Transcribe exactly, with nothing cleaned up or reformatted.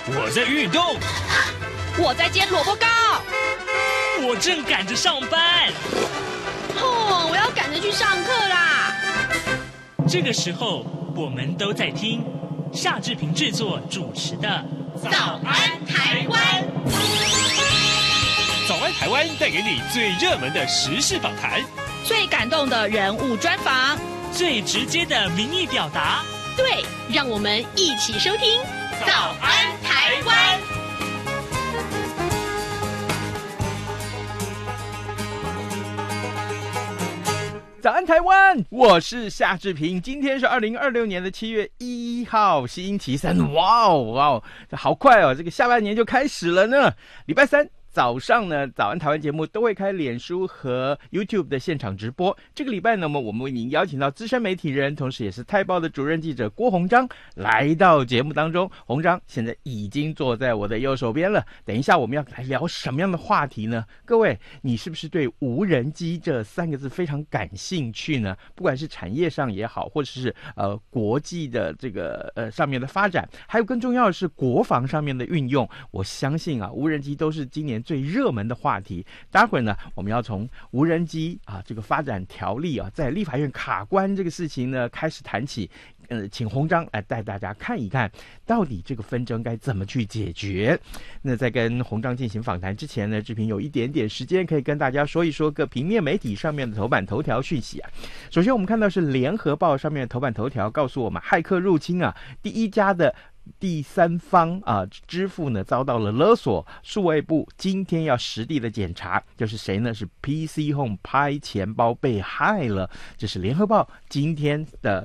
我在运动， 我在煎萝卜糕， 我正赶着上班。 哦，我要赶着去上课啦。 这个时候，我们都在听夏志平制作主持的《 早安台湾》。 早安台湾带给你最热门的时事访谈， 最感动的人物专访， 最直接的民意表达。 对，让我们一起收听《早安台湾》。 早安台湾，我是夏志平。今天是二零二六年的七月一号，星期三。哇哦哇哦，好快哦！这个下半年就开始了呢。礼拜三早上呢，早安台湾节目都会开脸书和 YouTube 的现场直播。这个礼拜呢，我们为您邀请到资深媒体人，同时也是泰报的主任记者郭鸿章来到节目当中。鸿章现在已经坐在我的右手边了。等一下我们要来聊什么样的话题呢？各位，你是不是对无人机这三个字非常感兴趣呢？不管是产业上也好，或者是呃国际的这个呃上面的发展，还有更重要的是国防上面的运用，我相信啊，无人机都是今年最热门的话题。待会儿呢，我们要从无人机啊这个发展条例啊，在立法院卡关这个事情呢开始谈起。呃，请鸿章来带大家看一看，到底这个纷争该怎么去解决。那在跟鸿章进行访谈之前呢，志平有一点点时间可以跟大家说一说各平面媒体上面的头版头条讯息啊。首先我们看到是联合报上面的头版头条告诉我们，骇客入侵啊，第一家的第三方啊支付呢遭到了勒索，数位部今天要实地的检查，就是谁呢？是 P C Home 拍钱包被害了。这是联合报今天的